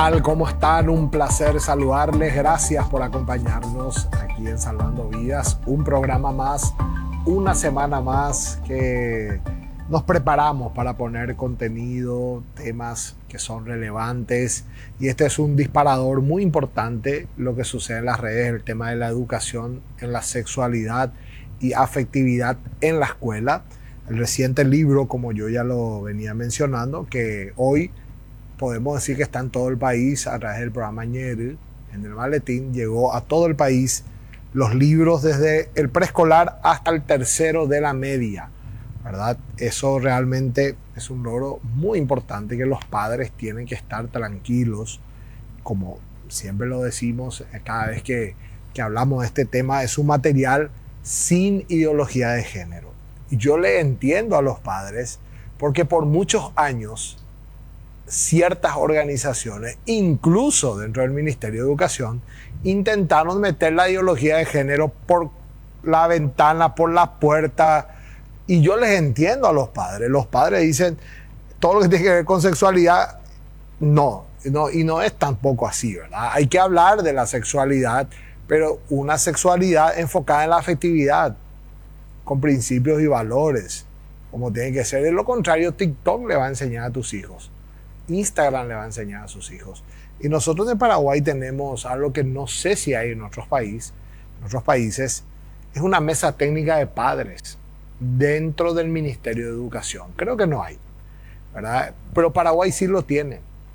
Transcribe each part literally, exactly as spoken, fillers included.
tal? ¿Cómo están? Un placer saludarles. Gracias por acompañarnos aquí en Salvando Vidas. Un programa más, una semana más que nos preparamos para poner contenido, temas que son relevantes. Y este es un disparador muy importante, lo que sucede en las redes, el tema de la educación en la sexualidad y afectividad en la escuela. El reciente libro, como yo ya lo venía mencionando, que hoy podemos decir que está en todo el país a través del programa Ñeri, en el maletín, llegó a todo el país los libros desde el preescolar hasta el tercero de la media, ¿verdad? Eso realmente es un logro muy importante, que los padres tienen que estar tranquilos, como siempre lo decimos cada vez que, que hablamos de este tema. Es un material sin ideología de género. Y yo le entiendo a los padres, porque por muchos años ciertas organizaciones, incluso dentro del Ministerio de Educación, intentaron meter la ideología de género por la ventana, por la puerta. Y yo les entiendo a los padres. Los padres dicen, todo lo que tiene que ver con sexualidad, no, no, y no es tampoco así, ¿verdad? Hay que hablar de la sexualidad, pero una sexualidad enfocada en la afectividad, con principios y valores, como tiene que ser. De lo contrario, TikTok le va a enseñar a tus hijos, Instagram le va a enseñar a sus hijos. Y nosotros en Paraguay tenemos algo que no sé si hay en otros países, en otros países, es una mesa técnica de padres dentro del Ministerio de Educación. Creo que no hay, ¿verdad? Pero Paraguay sí lo tiene.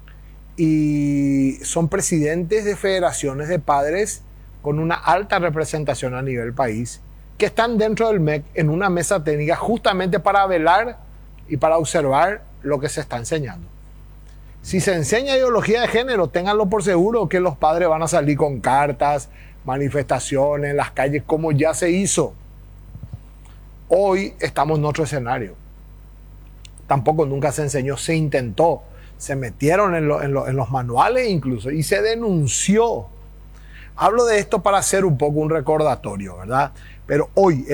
Y son presidentes de federaciones de padres con una alta representación a nivel país, que están dentro del M E C en una mesa técnica justamente para velar y para observar lo que se está enseñando. Si se enseña ideología de género, ténganlo por seguro que los padres van a salir con cartas, manifestaciones en las calles, como ya se hizo. Hoy estamos en otro escenario. Tampoco nunca se enseñó, se intentó, se metieron en, lo, en, lo, en los manuales incluso, y se denunció. Hablo de esto para hacer un poco un recordatorio, ¿verdad? Pero hoy